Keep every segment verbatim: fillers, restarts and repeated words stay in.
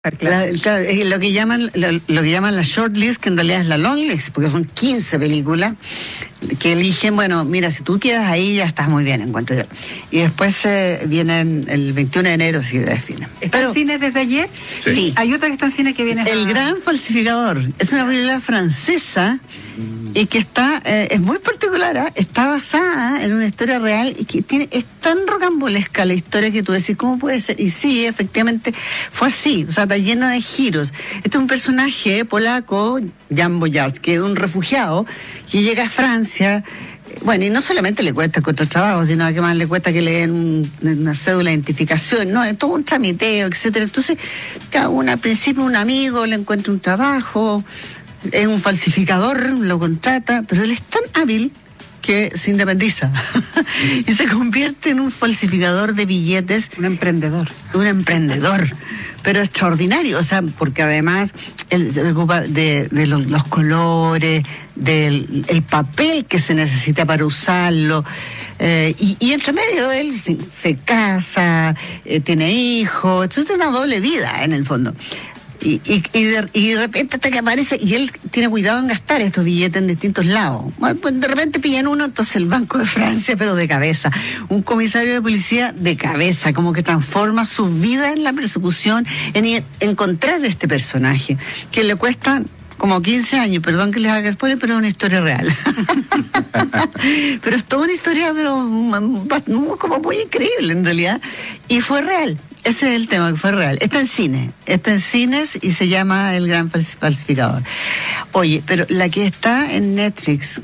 La, claro, es lo que llaman lo, lo que llaman la short list, que en realidad es la long list, porque son quince películas que eligen. Bueno, mira, si tú quedas ahí ya estás muy bien, encuentro yo. Y después eh, vienen el veintiuno de enero, si definen. ¿Está Pero, en cine desde ayer? Sí. sí. Hay otra que está en cine que viene. El a... Gran Falsificador. Es una película francesa y que está, eh, es muy particular, ¿eh? Está basada en una historia real y que tiene, es tan rocambolesca la historia que tú decís, ¿cómo puede ser? Y sí, efectivamente fue así, o sea, está llena de giros. Este es un personaje polaco, Jan Boyard, que es un refugiado que llega a Francia. Bueno, y no solamente le cuesta encontrar trabajo, sino que más le cuesta que le den un, una cédula de identificación, ¿no? Es todo un tramiteo, etcétera. Entonces, cada uno, al principio un amigo le encuentra un trabajo, es un falsificador, lo contrata, pero él es tan hábil que se independiza y se convierte en un falsificador de billetes. Un emprendedor. Un emprendedor, pero extraordinario, o sea, porque además él se preocupa de, de los, los colores, del el papel que se necesita para usarlo, eh, y, y entre medio él se, se casa, eh, tiene hijos, entonces tiene una doble vida en el fondo. Y, y, y, de, y de repente hasta que aparece, y él tiene cuidado en gastar estos billetes en distintos lados. Bueno, pues de repente pillan uno, entonces el Banco de Francia, pero de cabeza. Un comisario de policía de cabeza, como que transforma su vida en la persecución, en encontrar este personaje, que le cuesta como quince años, perdón que les haga spoiler, pero es una historia real. Pero es toda una historia, pero como muy increíble en realidad, y fue real. Ese es el tema, que fue real. Está en cine, está en cines y se llama El Gran Falsificador. Oye, pero la que está en Netflix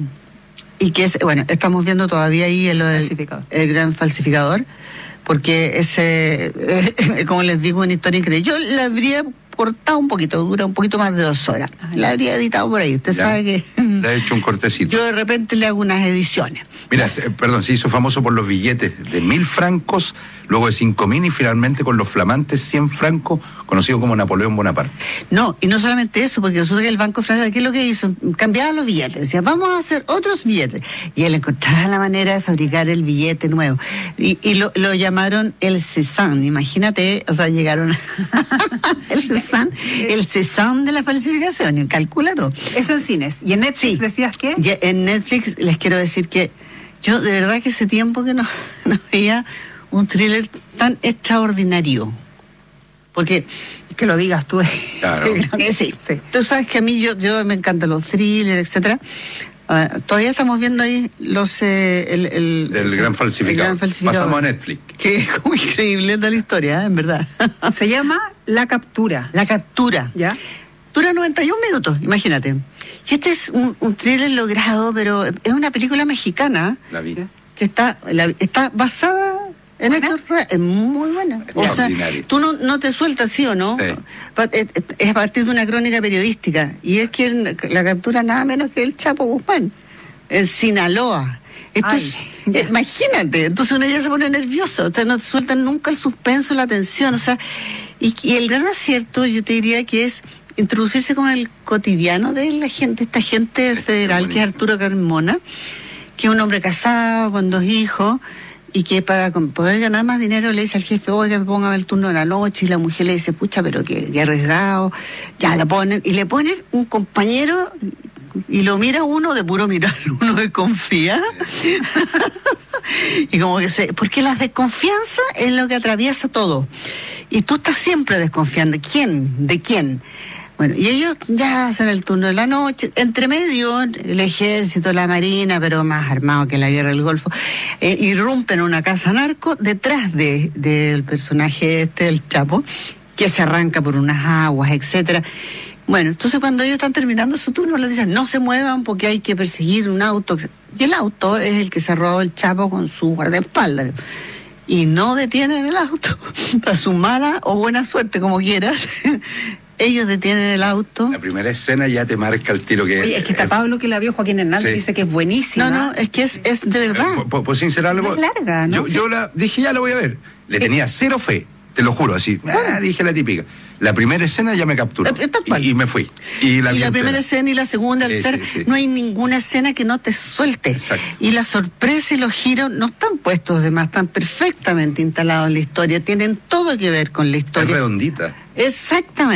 y que es, bueno, estamos viendo todavía ahí el, el, el Gran Falsificador, porque ese, eh, como les digo, una historia increíble. Yo la habría cortado un poquito, dura un poquito más de dos horas. La habría editado por ahí, usted ya sabe que... Le he hecho un cortecito. Yo de repente le hago unas ediciones. Mira, perdón, se hizo famoso por los billetes de mil francos, luego de cinco mil y finalmente con los flamantes cien francos, conocido como Napoleón Bonaparte. No, y no solamente eso, porque resulta que el Banco Francés, ¿qué es lo que hizo? Cambiaba los billetes, decía, vamos a hacer otros billetes. Y él encontraba la manera de fabricar el billete nuevo. Y, y lo, lo llamaron el Cézanne, imagínate, o sea, llegaron a... el Cézanne, el Cézanne de la falsificación, calcula todo. Eso en cines. ¿Y en Netflix sí, decías qué? Y en Netflix les quiero decir que yo de verdad que ese tiempo que no, no veía un thriller tan extraordinario. Porque... Que lo digas tú. Claro. Que sí, sí. Tú sabes que a mí yo, yo me encantan los thrillers, etcétera. Uh, todavía estamos viendo ahí los eh, el, el, del gran falsificador. el gran falsificador. Pasamos a Netflix. Que es como increíble esta la historia, ¿eh? En verdad. Se llama La Captura. La Captura. ¿Ya? Dura noventa y un minutos, imagínate. Y este es un, un thriller logrado, pero es una película mexicana. La vi. Que está, la, está basada en hechos reales. Es muy buena. O sea, tú no, no te sueltas, ¿sí o no? Sí. Es a partir de una crónica periodística. Y es que la captura nada menos que el Chapo Guzmán, en Sinaloa. Esto es, eh, imagínate, entonces uno ya se pone nervioso. O sea, no te sueltan nunca el suspenso, la tensión. O sea, y, y el gran acierto, yo te diría que es introducirse con el cotidiano de la gente, esta gente federal, que es Arturo Carmona, que es un hombre casado, con dos hijos, y que para poder ganar más dinero le dice al jefe, oiga, me ponga el turno de la noche, y la mujer le dice, pucha, pero qué, qué arriesgado, ya la ponen, y le ponen un compañero, y lo mira uno de puro mirar, uno desconfía, y como que se, porque la desconfianza es lo que atraviesa todo, y tú estás siempre desconfiando, ¿quién? ¿De quién? Bueno, y ellos ya hacen el turno de la noche, entre medio el ejército, la marina, pero más armado que la guerra del Golfo, eh, irrumpen una casa narco detrás de del personaje este, el Chapo, que se arranca por unas aguas, etcétera. Bueno, entonces cuando ellos están terminando su turno, les dicen, no se muevan porque hay que perseguir un auto. Y el auto es el que se robó el Chapo con su guardaespaldas. Y no detienen el auto, a su mala o buena suerte, como quieras. Ellos detienen el auto. La primera escena ya te marca el tiro que... Oye, es que está Pablo, que la vio, Joaquín Hernández, sí. Dice que es buenísima. No, no, es que es, es de verdad. Eh, ¿Puedo sincerar algo? Es larga, ¿no? Yo, sí. yo la dije, ya la voy a ver. Le tenía cero fe, te lo juro, así. Ah, dije la típica. La primera escena ya me capturó. Eh, tal cual. Y, y me fui. Y la, y vi la entera. primera escena y la segunda, la Sí, tercera, sí, sí. no hay ninguna escena que no te suelte. Exacto. Y la sorpresa y los giros no están puestos de más, están perfectamente instalados en la historia, tienen todo que ver con la Es historia. redondita. Exactamente.